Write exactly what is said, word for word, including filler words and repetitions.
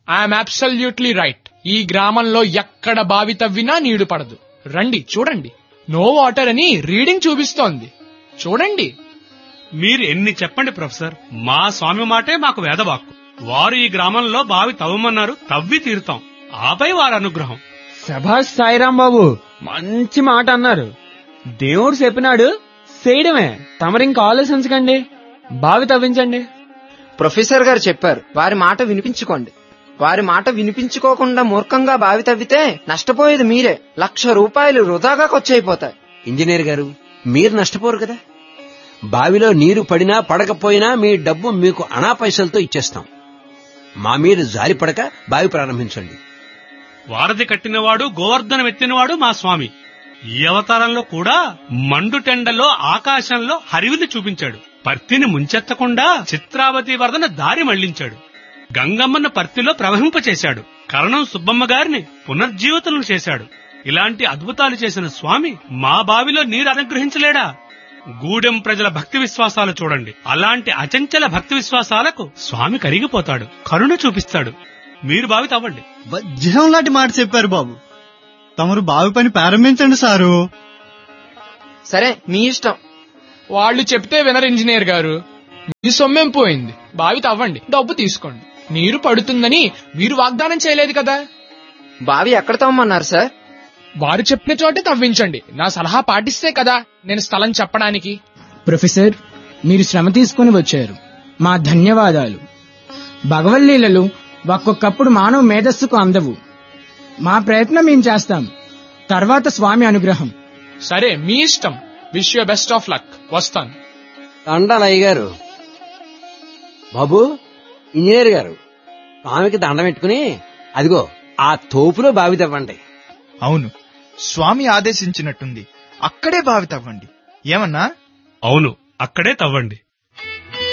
I'm absolutely right. ఈ గ్రామంలో ఎక్కడ బావి తవ్వినా నీడు పడదు. రండి చూడండి, నో వాటర్ అని రీడింగ్ చూపిస్తోంది. చూడండి. మీరు ఎన్ని చెప్పండి ప్రొఫెసర్, మా స్వామి మాటే మాకు వేదవాక్కు. వారు ఈ గ్రామంలో బావి తవ్వమన్నారు, తవ్వి తీరుతాం. ఆపై వారి అనుగ్రహం. శభాష్ సాయిరాం బాబు, మంచి మాట అన్నారు. దేవుడు చెప్పినాడు, చేయడమే. తమరింక ఆలోచించకండి, బావి తవ్వించండి. ప్రొఫెసర్ గారు చెప్పారు, వారి మాట వినిపించుకోండి. వారి మాట వినిపించుకోకుండా మూర్ఖంగా బావి తవ్వితే నష్టపోయేది మీరే. లక్ష రూపాయలు వృధాగా ఖర్చయిపోతాయి. ఇంజనీర్ గారు, మీరు నష్టపోరు కదా. బావిలో నీరు పడినా పడకపోయినా మీ డబ్బు మీకు అనా పైసలతో ఇచ్చేస్తాం. మా మీద జారి పడక బావి ప్రారంభించండి. వారధి కట్టినవాడు, గోవర్ధనం ఎత్తినవాడు మా స్వామి. ఈ అవతారంలో కూడా మండుటెండలో ఆకాశంలో హరివిల్లు చూపించాడు. పర్తిని ముంచెత్తకుండా చిత్రావతి వరదన దారి మళ్లించాడు. గంగమ్మను పర్తిలో ప్రవహింపచేశాడు. కరణం సుబ్బమ్మ గారిని పునర్జీవితులను చేశాడు. ఇలాంటి అద్భుతాలు చేసిన స్వామి మా బావిలో నీరు అనుగ్రహించలేడా? గూడెం ప్రజల భక్తి విశ్వాసాలు చూడండి. అలాంటి అచంచల భక్తి విశ్వాసాలకు స్వామి కరిగిపోతాడు, కరుణ చూపిస్తాడు. మీరు బావి తవ్వండి. వజ్రం లాంటి మాట చెప్పారు బాబు. తమరు బావి పని ప్రారంభించండి సారు. సరే, మీ ఇష్టం. వాళ్ళు చెప్తే వినరు ఇంజనీర్ గారు. మీ సొమ్మేం పోయింది. బావి తవ్వండి, డబ్బు తీసుకోండి. నీరు పడుతుందని మీరు వాగ్దానం చేయలేదు కదా. బావి ఎక్కడ తవ్వమన్నారు సార్? వారు చెప్పిన చోటే తవ్వించండి. నా సలహా పాటిస్తే కదా నేను స్థలం చెప్పడానికి. ప్రొఫెసర్, మీరు శ్రమ తీసుకుని వచ్చారు, మా ధన్యవాదాలు. భగవల్లీలలు ఒక్కొక్కప్పుడు మానవ మేధస్సుకు అందవు. మా ప్రయత్నం మేము చేస్తాం, తర్వాత స్వామి అనుగ్రహం. సరే, మీ ఇష్టం. Wish you best of luck. వస్తాను. దండాలయ్య గారు. బాబు, ఇంజనీర్ గారు, స్వామికి దండం పెట్టుకుని అదిగో ఆ తోపులో బావి తవ్వండి. అవును, స్వామి ఆదేశించినట్టుంది. అక్కడే బావి తవ్వండి. ఏమన్నా? అవును, అక్కడే తవ్వండి.